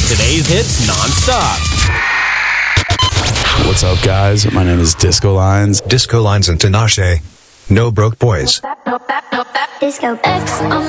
Today's hits nonstop. What's up, guys? My name is Disco Lines. Disco Lines and Tinashe. No Broke Boys. Disco X.